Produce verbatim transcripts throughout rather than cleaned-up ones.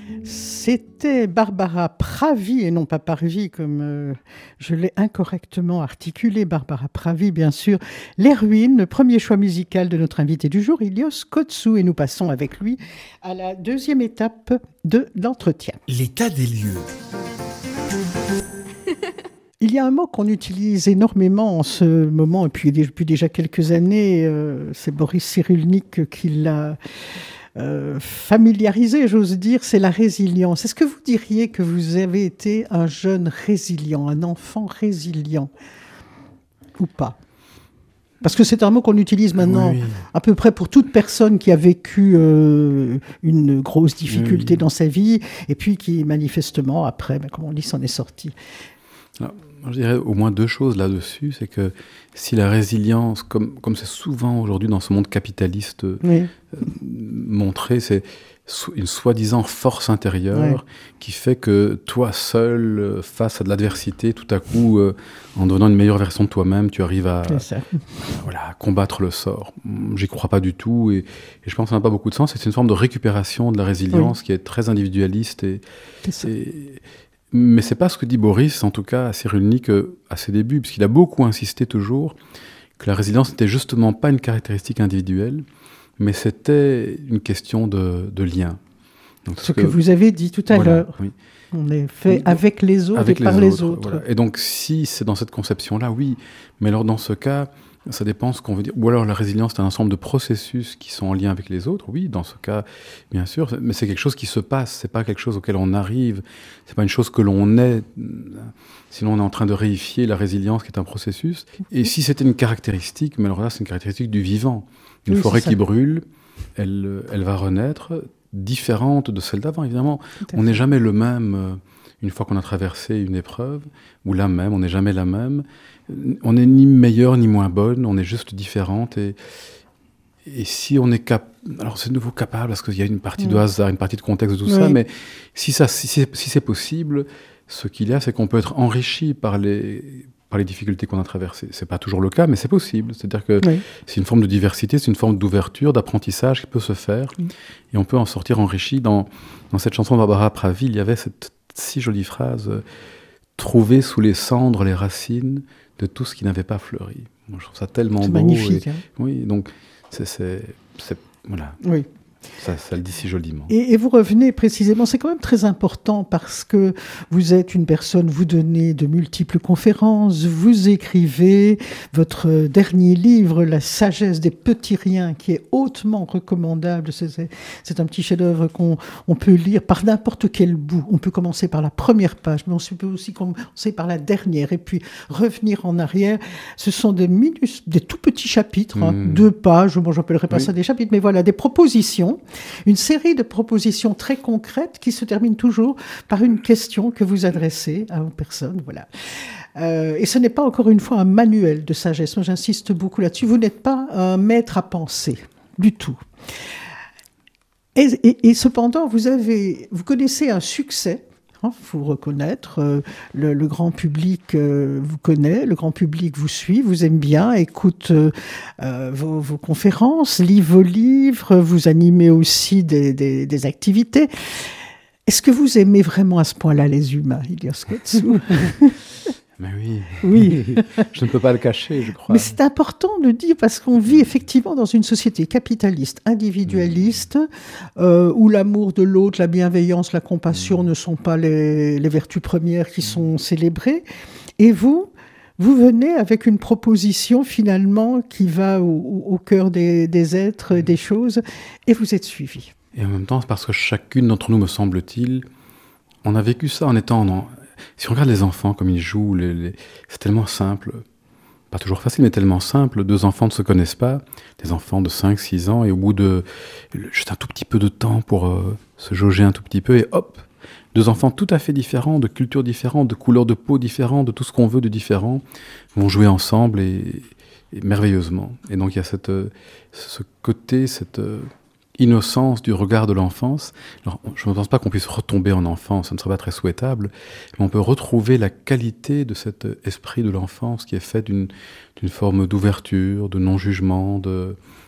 C'était Barbara Pravi, et non pas Parvi, comme euh, je l'ai incorrectement articulé. Barbara Pravi, bien sûr. Les Ruines, le premier choix musical de notre invité du jour, Ilios Kotsou. Et nous passons avec lui à la deuxième étape de l'entretien. L'état des lieux. Il y a un mot qu'on utilise énormément en ce moment, et puis depuis déjà quelques années, euh, c'est Boris Cyrulnik qui l'a euh, familiarisé, j'ose dire, c'est la résilience. Est-ce que vous diriez que vous avez été un jeune résilient, un enfant résilient, ou pas ? Parce que c'est un mot qu'on utilise maintenant oui. à peu près pour toute personne qui a vécu euh, une grosse difficulté oui. dans sa vie, et puis qui manifestement, après, ben, comme on dit, s'en est sorti. Alors, je dirais au moins deux choses là-dessus. C'est que si la résilience, comme, comme c'est souvent aujourd'hui dans ce monde capitaliste oui. euh, montré, c'est une soi-disant force intérieure oui. qui fait que toi seul, face à de l'adversité, tout à coup, euh, en devenant une meilleure version de toi-même, tu arrives à, à, voilà, à combattre le sort. J'y crois pas du tout et, et je pense que ça n'a pas beaucoup de sens. C'est une forme de récupération de la résilience oui. qui est très individualiste et... et mais c'est pas ce que dit Boris, en tout cas à Cyrulnik à ses débuts, puisqu'il a beaucoup insisté toujours que la résilience n'était justement pas une caractéristique individuelle, mais c'était une question de, de lien. Donc, ce que, que vous avez dit tout à voilà, l'heure. Oui. On est fait avec les autres avec et par les autres. Les autres. Voilà. Et donc si c'est dans cette conception-là, oui. Mais alors dans ce cas, ça dépend ce qu'on veut dire. Ou alors la résilience, c'est un ensemble de processus qui sont en lien avec les autres. Oui, dans ce cas, bien sûr. Mais c'est quelque chose qui se passe. C'est pas quelque chose auquel on arrive. C'est pas une chose que l'on est. Sinon, on est en train de réifier la résilience qui est un processus. Et si c'était une caractéristique, mais alors là, c'est une caractéristique du vivant. Une oui, forêt qui brûle, elle, elle va renaître différente de celle d'avant. Évidemment, on n'est jamais le même une fois qu'on a traversé une épreuve, ou la même, on n'est jamais la même. On n'est ni meilleure ni moins bonne, on est juste différente. Et, et si on est capable... Alors c'est de nouveau capable, parce qu'il y a une partie mmh. de hasard, une partie de contexte de tout oui. ça, mais si, ça, si, c'est, si c'est possible, ce qu'il y a, c'est qu'on peut être enrichi par les, par les difficultés qu'on a traversées. C'est pas toujours le cas, mais c'est possible. C'est-à-dire que oui. c'est une forme de diversité, c'est une forme d'ouverture, d'apprentissage qui peut se faire, mmh. et on peut en sortir enrichi. Dans, dans cette chanson de Barbara Pravi, il y avait cette si jolie phrase euh, « Trouver sous les cendres les racines de tout ce qui n'avait pas fleuri ». Moi, je trouve ça tellement c'est beau. Magnifique. Et, hein. Oui, donc c'est, c'est, c'est voilà. Oui. Ça, ça le dit si joliment. Et, et vous revenez précisément, c'est quand même très important parce que vous êtes une personne, vous donnez de multiples conférences, vous écrivez votre dernier livre, La sagesse des petits riens, qui est hautement recommandable. C'est, c'est, c'est un petit chef-d'œuvre qu'on on peut lire par n'importe quel bout. On peut commencer par la première page, mais on peut aussi commencer par la dernière et puis revenir en arrière. Ce sont des, minus, des tout petits chapitres, mmh. hein, deux pages, bon, j'appellerai pas oui. ça des chapitres, mais voilà, des propositions. Une série de propositions très concrètes qui se terminent toujours par une question que vous adressez à une personne. Voilà. Euh, et ce n'est pas encore une fois un manuel de sagesse. Moi, j'insiste beaucoup là-dessus. Vous n'êtes pas un maître à penser du tout. Et, et, et cependant, vous avez, vous connaissez un succès. Il faut reconnaître, euh, le, le grand public euh, vous connaît, le grand public vous suit, vous aime bien, écoute euh, euh, vos, vos conférences, lit vos livres, vous animez aussi des, des, des activités. Est-ce que vous aimez vraiment à ce point-là les humains, Ilios Kotsou ? Mais oui, oui. Je ne peux pas le cacher, je crois. Mais c'est important de le dire parce qu'on vit effectivement dans une société capitaliste, individualiste, mmh. euh, où l'amour de l'autre, la bienveillance, la compassion mmh. ne sont pas les, les vertus premières qui mmh. sont célébrées. Et vous, vous venez avec une proposition finalement qui va au, au cœur des, des êtres, mmh. des choses, et vous êtes suivi. Et en même temps, c'est parce que chacune d'entre nous, me semble-t-il, on a vécu ça en étant... En, Si on regarde les enfants comme ils jouent, les, les... c'est tellement simple, pas toujours facile, mais tellement simple. Deux enfants ne se connaissent pas, des enfants de cinq six ans, et au bout de juste un tout petit peu de temps pour euh, se jauger un tout petit peu, et hop, deux enfants tout à fait différents, de cultures différentes, de couleurs de peau différentes, de tout ce qu'on veut de différent, vont jouer ensemble et, et merveilleusement. Et donc il y a cette, ce côté, cette... innocence du regard de l'enfance. Alors, je ne pense pas qu'on puisse retomber en enfance, ça ne serait pas très souhaitable, mais on peut retrouver la qualité de cet esprit de l'enfance qui est fait d'une, d'une forme d'ouverture, de non-jugement, de,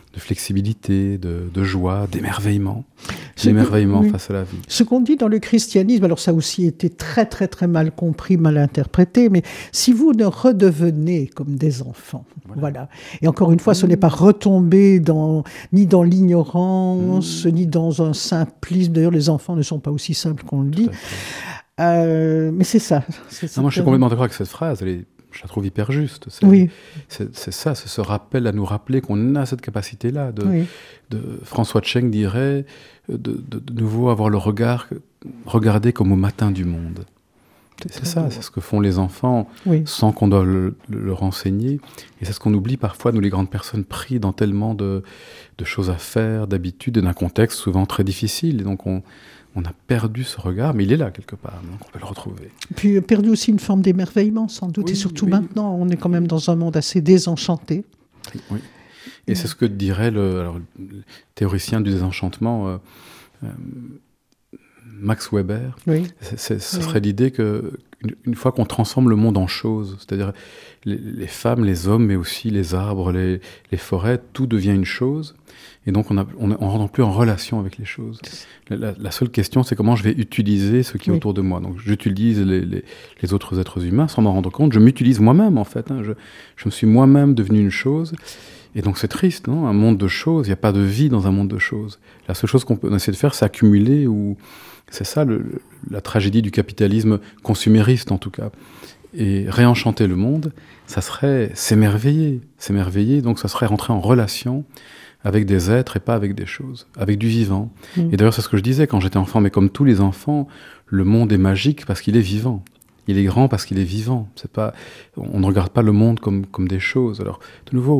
de flexibilité, de, de joie, d'émerveillement, d'émerveillement oui. face à la vie. Ce qu'on dit dans le christianisme, alors ça a aussi été très très très mal compris, mal interprété, mais si vous ne redevenez comme des enfants, voilà. voilà. Et encore une fois, ce mmh. n'est pas retomber dans, ni dans l'ignorance, mmh. ni dans un simplisme. D'ailleurs, les enfants ne sont pas aussi simples qu'on le dit. Euh, mais c'est ça. C'est non, moi, je suis complètement d'accord avec cette phrase. Elle est Je la trouve hyper juste. C'est, oui. c'est, c'est ça, c'est ce rappel à nous rappeler qu'on a cette capacité-là. De, oui. de, François Tcheng dirait de, de, de nouveau avoir le regard, regarder comme au matin du monde. C'est, c'est ça, beau. C'est ce que font les enfants oui. sans qu'on doive le, le, leur enseigner. Et c'est ce qu'on oublie parfois, nous les grandes personnes, pris dans tellement de, de choses à faire, d'habitudes, et d'un contexte souvent très difficile. Et donc on... On a perdu ce regard, mais il est là quelque part, donc on peut le retrouver. Puis perdu aussi une forme d'émerveillement, sans doute, oui, et surtout oui. maintenant, on est quand même dans un monde assez désenchanté. Oui, et mmh. c'est ce que dirait le, alors, le théoricien du désenchantement, euh, euh, Max Weber. Oui. C'est, c'est, ce oui. serait l'idée que une, une fois qu'on transforme le monde en choses, c'est-à-dire les, les femmes, les hommes, mais aussi les arbres, les, les forêts, tout devient une chose. Et donc, on ne on, on rentre plus en relation avec les choses. La, la seule question, c'est comment je vais utiliser ce qui est oui. autour de moi. Donc, j'utilise les, les, les autres êtres humains sans m'en rendre compte. Je m'utilise moi-même, en fait. Hein. Je, je me suis moi-même devenu une chose. Et donc, c'est triste, non ? Un monde de choses. Il n'y a pas de vie dans un monde de choses. La seule chose qu'on peut essayer de faire, c'est accumuler. Ou... C'est ça, le, le, la tragédie du capitalisme consumériste, en tout cas. Et réenchanter le monde, ça serait s'émerveiller. S'émerveiller, donc ça serait rentrer en relation avec des êtres et pas avec des choses, avec du vivant. Mmh. Et d'ailleurs, c'est ce que je disais quand j'étais enfant, mais comme tous les enfants, le monde est magique parce qu'il est vivant. Il est grand parce qu'il est vivant. C'est pas, on ne regarde pas le monde comme, comme des choses. Alors, de nouveau,